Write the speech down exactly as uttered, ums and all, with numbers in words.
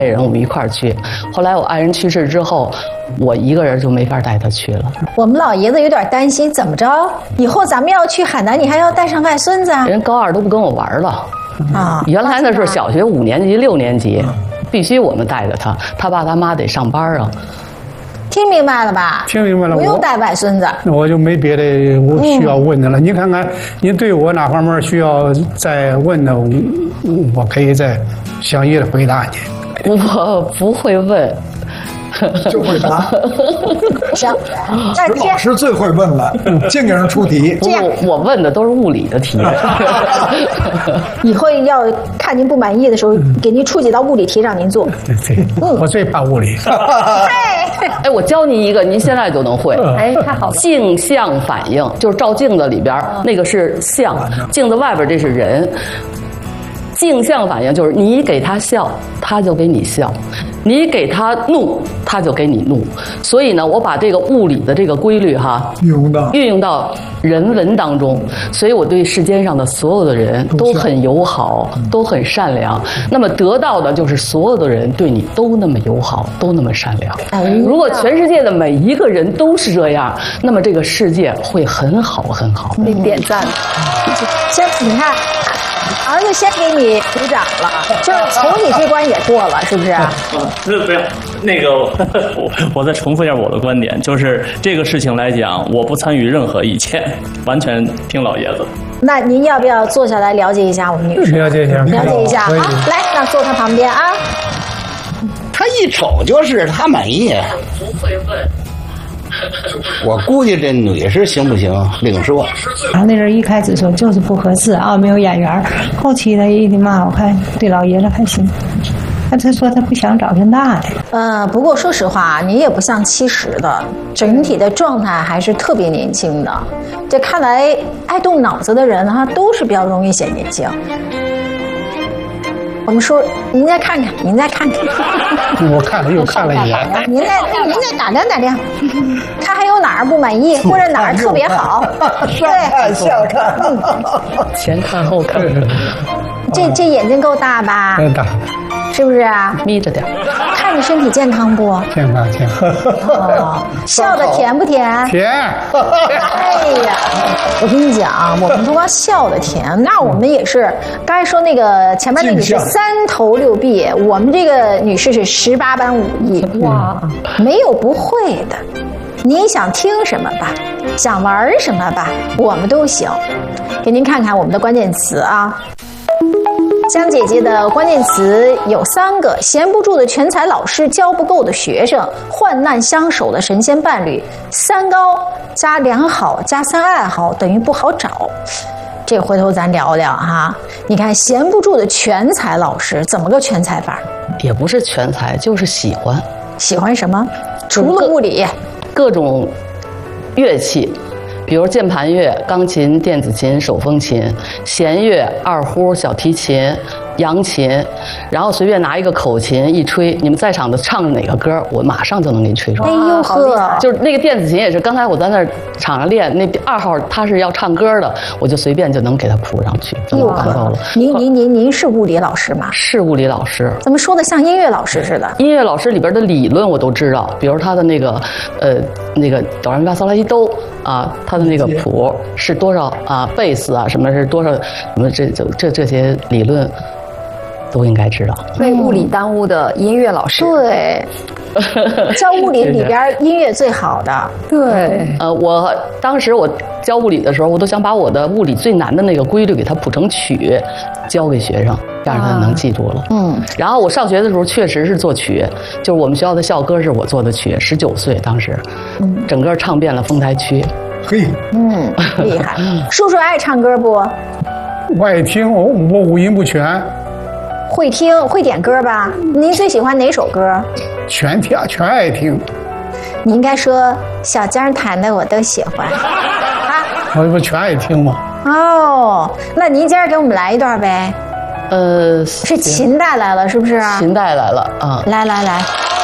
爱人我们一块儿去。后来我爱人去世之后，我一个人就没法带他去了。 我们老爷子有点担心，怎么着？以后咱们要去海南，你还要带上外孙子啊？ 人高二都不跟我玩了啊！ 原来那是小学五年级、六年级，必须我们带着他，他爸他妈得上班啊。 听明白了吧？ 听明白了， 不用带外孙子。 那我就没别的我需要问的了。嗯、你看看，你对我哪方面需要再问的，我可以再详细的回答你。 我不会问。 就会答， 行，那老师最会问了，净给人出题。 这样，我问的都是物理的题。 以后要看您不满意的时候，给您出几道物理题让您做。 对对，嗯、我最怕物理。 哎，我教您一个，您现在就能会。 哎，太好了。 镜像反应就是照镜子里边，那个是像，镜子外边这是人。镜像反应就是你给他笑，他就给你笑；你给他怒，他就给你怒。所以呢，我把这个物理的这个规律哈运用到运用到人文当中，所以我对世间上的所有的人都很友好，都很善良。那么得到的就是所有的人对你都那么友好，都那么善良。如果全世界的每一个人都是这样，那么这个世界会很好很好。 给你点赞。先你看。儿子先给你鼓掌了，就是从你这关也过了，是不是？ 嗯，不要那个，我我再重复一下我的观点，就是这个事情来讲，我不参与任何意见，完全听老爷子。 那您要不要坐下来了解一下我们女士？ 了解一下， 了解一下。好，来，那坐他旁边啊。 他一瞅就是他满意。 不会问。 我估计这女士行不行另说。 然后那人一开始说就是不合适啊，没有眼缘。后期他一听嘛，我看对老爷子还行。他他说他不想找人大的。 呃，不过说实话，你也不像七十的，整体的状态还是特别年轻的。这看来爱动脑子的人哈，都是比较容易显年轻。我们说，您再看看，您再看看。 我看了又看了一眼。 您再您再打量打量，看还有哪儿不满意，或者哪儿特别好。 对，下看， 前看后看。 这这眼睛够大吧？ 够大。 是不是啊？ 眯着点。 看你身体健康不？ 健康健康。 哦，笑的甜不甜？ 甜。 哎呀，我跟你讲，我们不光笑的甜，那我们也是。刚才说那个前面那女士三头六臂，我们这个女士是十八般武艺。哇，没有不会的。你想听什么吧，想玩什么吧，我们都行。给您看看我们的关键词啊。江姐姐的关键词有三个：闲不住的全才老师，教不够的学生，患难相守的神仙伴侣。三高加良好加三爱好等于不好找。这回头咱聊聊哈。你看闲不住的全才老师怎么个全才法？ 也不是全才，就是喜欢。 喜欢什么？除了物理， 各种乐器。比如键盘乐、钢琴、电子琴、手风琴、弦乐、二胡、小提琴、扬琴，然后随便拿一个口琴一吹，你们在场的唱哪个歌，我马上就能给你吹出来。 哎呦呵， 就是那个电子琴也是，刚才我在那儿场上练，那二号他是要唱歌的，我就随便就能给他谱上去，就能感到了。 您您您您是物理老师吗？ 是物理老师。 怎么说的像音乐老师似的？ 音乐老师里边的理论我都知道，比如他的那个呃那个哆来咪发嗦拉西哆啊，他的那个谱是多少啊，贝斯啊，什么是多少，什么这这这这些理论都应该知道。 被物理耽误的音乐老师， 对，教物理里边音乐最好的。 对， 呃，我当时我教物理的时候，我都想把我的物理最难的那个规律给它谱成曲，教给学生，这样他能记住了。 嗯， 然后我上学的时候确实是作曲，就是我们学校的校歌是我做的曲，十九岁当时，嗯，整个唱遍了丰台区。 嘿， 嗯，厉害。叔叔爱唱歌不？ 我爱听，我我五音不全。 会听会点歌吧？您最喜欢哪首歌？ 全听，全爱听。 你应该说小江弹的我都喜欢啊。 我不全爱听吗？ 哦，那您今儿给我们来一段呗？ 呃， 是琴带来了是不是？ 琴带来了啊！ 来来来，